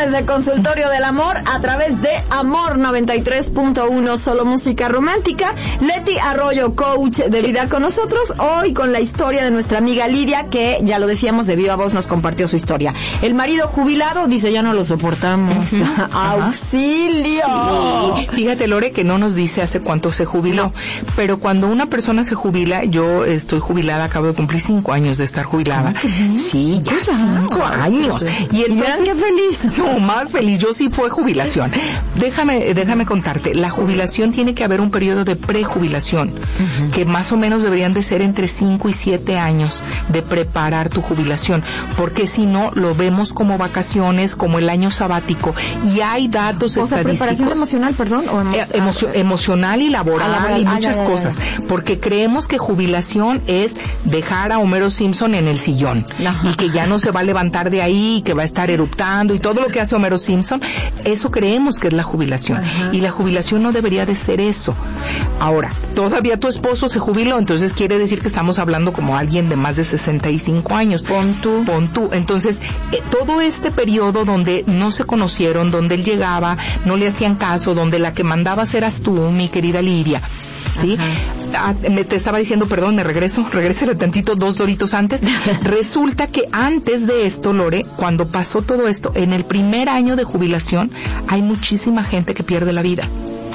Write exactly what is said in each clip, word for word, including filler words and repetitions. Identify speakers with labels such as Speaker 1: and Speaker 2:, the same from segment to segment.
Speaker 1: viernes de Consultorio del Amor a través de Amor noventa y tres punto uno, solo música romántica. Leti Arroyo, coach de vida con nosotros, hoy con la historia de nuestra amiga Lidia, que ya lo decíamos, de viva voz nos compartió su historia. El marido jubilado dice, ya no lo soportamos. Uh-huh. ¡Auxilio!
Speaker 2: Sí. Fíjate, Lore, que no nos dice hace cuánto se jubiló, no. Pero cuando una persona se jubila, yo estoy jubilada, acabo de cumplir cinco años de estar jubilada.
Speaker 1: Uh-huh.
Speaker 2: Sí, ya cinco años. Y entonces,
Speaker 1: qué feliz.
Speaker 2: No, más feliz. Yo sí fue jubilación. Déjame, déjame contarte. La jubilación tiene que haber un periodo de prejubilación, uh-huh. que más o menos deberían de ser entre cinco y siete años de preparar tu jubilación, porque si no, lo vemos como vacaciones, como el año sabático. Y hay datos
Speaker 1: o sea,
Speaker 2: estadísticos.
Speaker 1: ¿preparación emocional, perdón? ¿O emo-
Speaker 2: eh, emocio- ah, emocional y laboral, ah, laboral y muchas ah, ya, cosas. Ya, ya. Porque creemos que jubilación es dejar a Homero Simpson en el sillón. Ajá. Y que ya no se va a levantar de ahí, que va a estar eruptando y todo lo que hace Homero Simpson. Eso creemos que es la jubilación. Ajá. Y la jubilación no debería de ser eso. Ahora, todavía tu esposo se jubiló, entonces quiere decir que estamos hablando como alguien de más de sesenta y cinco años.
Speaker 1: Pon tú.
Speaker 2: Pon tú. Entonces, eh, todo este periodo donde no se conocieron, donde él llegaba, no le hacían caso, donde la que mandabas eras tú, mi querida Lidia. ¿Sí? Ah, me te estaba diciendo, perdón, me regreso, regrésele tantito, dos doritos antes. Resulta que antes de esto, Lore, cuando pasó todo esto, en el primer año de jubilación, hay muchísima gente que pierde la vida.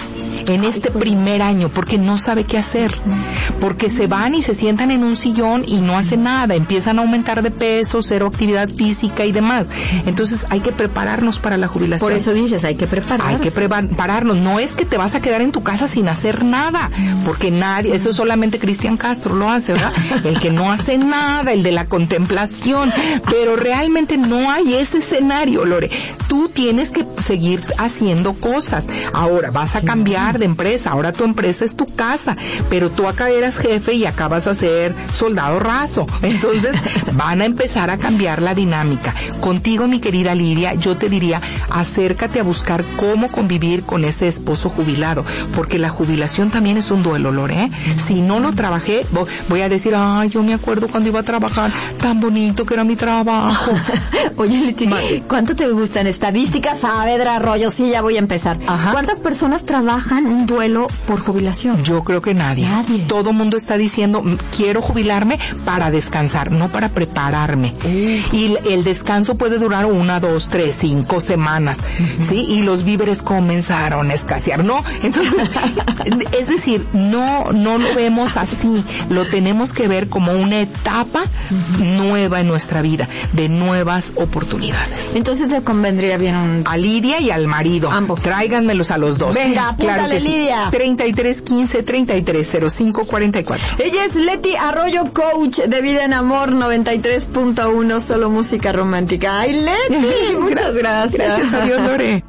Speaker 2: En este primer año, porque no sabe qué hacer, porque se van y se sientan en un sillón y no hacen nada, empiezan a aumentar de peso, cero actividad física y demás. Entonces hay que prepararnos para la jubilación.
Speaker 1: Por eso dices, hay que prepararnos.
Speaker 2: Hay que prepararnos. No es que te vas a quedar en tu casa sin hacer nada, porque nadie, eso solamente Cristian Castro lo hace, ¿verdad? El que no hace nada, el de la contemplación, pero realmente no hay ese escenario, Lore. Tú tienes que seguir haciendo cosas. Ahora vas a cambiar de empresa, ahora tu empresa es tu casa, pero tú acá eras jefe y acá vas a ser soldado raso. Entonces van a empezar a cambiar la dinámica. Contigo, mi querida Lidia, yo te diría, acércate a buscar cómo convivir con ese esposo jubilado, porque la jubilación también es un duelo, Lore, ¿eh? Si no lo trabajé, voy a decir, ay, yo me acuerdo cuando iba a trabajar, tan bonito que era mi trabajo.
Speaker 1: Oye, Leti, ¿cuánto te gustan estadísticas? Saavedra Arroyo, sí, ya voy a empezar. Ajá. ¿Cuántas personas trabajan un duelo por jubilación?
Speaker 2: Yo creo que nadie.
Speaker 1: Nadie.
Speaker 2: Todo mundo está diciendo, quiero jubilarme para descansar, no para prepararme. Uh. Y el descanso puede durar una, dos, tres, cinco semanas, uh-huh. ¿sí? Y los víveres comenzaron a escasear, ¿no? Entonces, es decir, no, no lo vemos así, lo tenemos que ver como una etapa uh-huh. nueva en nuestra vida, de nuevas oportunidades.
Speaker 1: Entonces le convendría bien un...
Speaker 2: a Lidia y al marido.
Speaker 1: Ambos.
Speaker 2: Tráiganmelos a los dos.
Speaker 1: Venga, apúntale, claro, Lidia.
Speaker 2: Sí. treinta y tres quince treinta y tres cero cinco cuarenta y cuatro.
Speaker 1: Ella es Leti Arroyo, coach de vida en amor noventa y tres punto uno, solo música romántica. ¡Ay, Leti! Muchas gracias.
Speaker 2: Gracias a Dios, Lore.